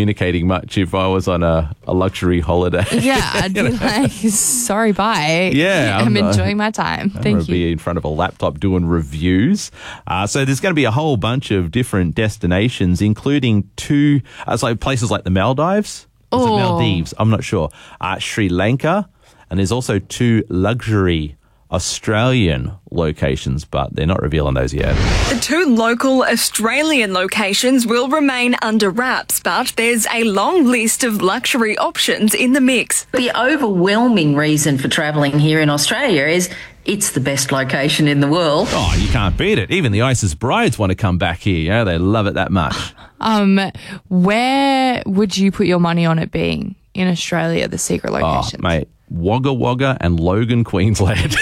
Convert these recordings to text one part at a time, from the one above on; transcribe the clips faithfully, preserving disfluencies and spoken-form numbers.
communicating much if I was on a, a luxury holiday. Yeah, I'd be like, sorry, bye. Yeah, I'm, I'm not- enjoying my time. I'm Thank going you. to be in front of a laptop doing reviews. Uh, so there's going to be a whole bunch of different destinations, including two, uh, so places like the Maldives. Is it Oh. Maldives? I'm not sure. Uh, Sri Lanka. And there's also two luxury Australian locations, but they're not revealing those yet. The two local Australian locations will remain under wraps, but there's a long list of luxury options in the mix. The overwhelming reason for travelling here in Australia is it's the best location in the world. Oh, you can't beat it. Even the ISIS brides want to come back here. You know, they love it that much. Um, where would you put your money on it being in Australia, the secret Oh, locations? mate, Wagga Wagga and Logan, Queensland.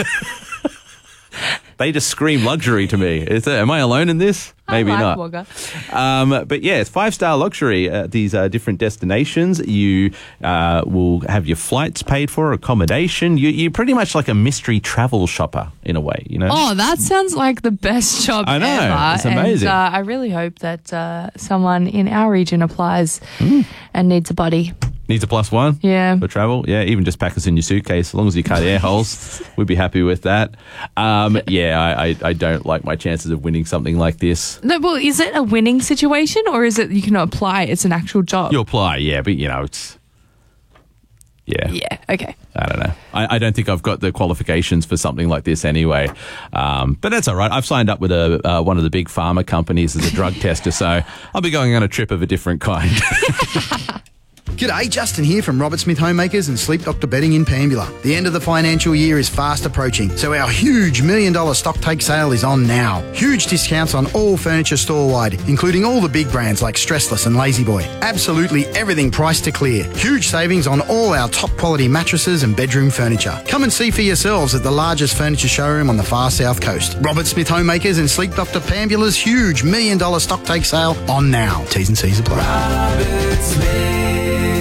They just scream luxury to me. Is it, am I alone in this? Maybe I like not. Wagga. Um, but yeah, it's five-star luxury at these uh, different destinations. You uh, will have your flights paid for, accommodation. You, you're pretty much like a mystery travel shopper in a way, you know? Oh, that sounds like the best job I know, ever. it's amazing. And, uh, I really hope that uh, someone in our region applies and needs a buddy. Needs a plus one Yeah. for travel. Yeah, even just pack us in your suitcase. As long as you cut air holes, we'd be happy with that. Um, yeah, I, I, I don't like my chances of winning something like this. No, well, is it a winning situation or is it you can apply? It's an actual job. You apply, yeah, but you know, it's... Yeah. Yeah, okay. I don't know. I, I don't think I've got the qualifications for something like this anyway. Um, but that's all right. I've signed up with a uh, one of the big pharma companies as a drug tester, so I'll be going on a trip of a different kind. G'day, Justin here from Robert Smith Homemakers and Sleep Doctor Bedding in Pambula. The end of the financial year is fast approaching, so our huge million dollar stock take sale is on now. Huge discounts on all furniture store-wide, including all the big brands like Stressless and Lazy Boy. Absolutely everything priced to clear. Huge savings on all our top quality mattresses and bedroom furniture. Come and see for yourselves at the largest furniture showroom on the far south coast. Robert Smith Homemakers and Sleep Doctor Pambula's huge million dollar stock take sale on now. T's and C's apply.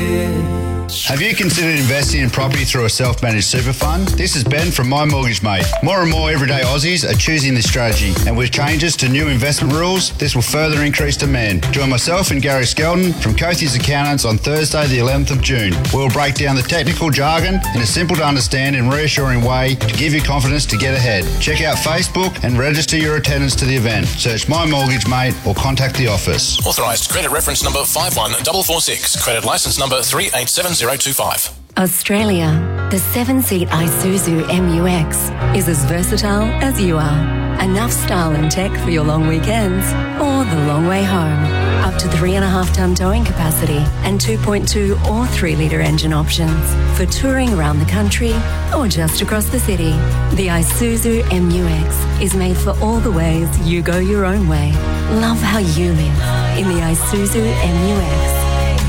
Have you considered investing in property through a self-managed super fund? This is Ben from My Mortgage Mate. More and more everyday Aussies are choosing this strategy, and with changes to new investment rules, this will further increase demand. Join myself and Gary Skelton from Cothie's Accountants on Thursday the eleventh of June. We'll break down the technical jargon in a simple to understand and reassuring way to give you confidence to get ahead. Check out Facebook and register your attendance to the event. Search My Mortgage Mate or contact the office. Authorised credit reference number five one four four six. Credit licence number three eight seven zero two five. Australia, the seven-seat Isuzu M U X is as versatile as you are. Enough style and tech for your long weekends or the long way home. Up to three and a half ton towing capacity and two point two or three litre engine options for touring around the country or just across the city. The Isuzu M U X is made for all the ways you go your own way. Love how you live in the Isuzu M U X.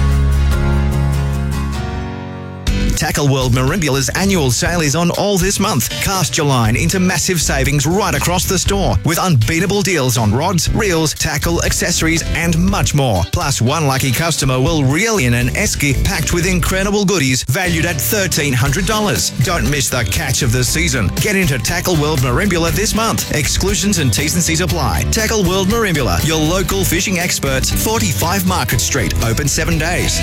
Tackle World Marimbula's annual sale is on all this month. Cast your line into massive savings right across the store with unbeatable deals on rods, reels, tackle, accessories and much more. Plus, one lucky customer will reel in an esky packed with incredible goodies valued at thirteen hundred dollars. Don't miss the catch of the season. Get into Tackle World Marimbula this month. Exclusions and T's and C's apply. Tackle World Marimbula, your local fishing experts, forty-five Market Street, open seven days.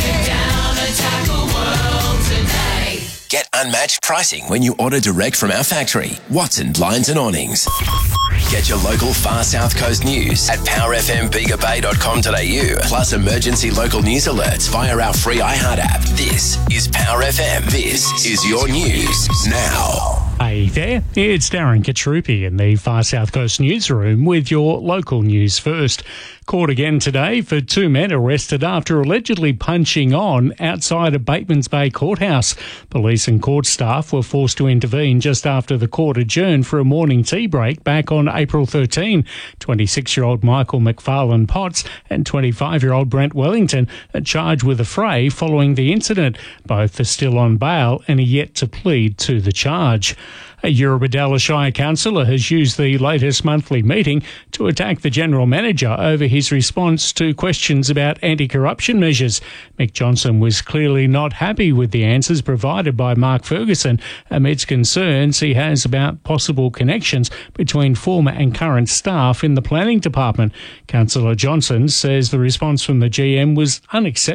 Get unmatched pricing when you order direct from our factory. Watson Blinds and Awnings. Get your local far south coast news at power f m bega bay dot com dot a u. Plus emergency local news alerts via our free iHeart app. This is Power F M. This is your news now. Hey there, it's Darren Katrupi in the Far South Coast newsroom with your local news first. Court again today for two men arrested after allegedly punching on outside of Batemans Bay Courthouse. Police and court staff were forced to intervene just after the court adjourned for a morning tea break back on April thirteenth. twenty-six-year-old Michael McFarlane Potts and twenty-five-year-old Brent Wellington are charged with a fray following the incident. Both are still on bail and are yet to plead to the charge. A Eurobodalla Shire councillor has used the latest monthly meeting to attack the General Manager over his response to questions about anti-corruption measures. Mick Johnson was clearly not happy with the answers provided by Mark Ferguson amidst concerns he has about possible connections between former and current staff in the planning department. Councillor Johnson says the response from the G M was unacceptable.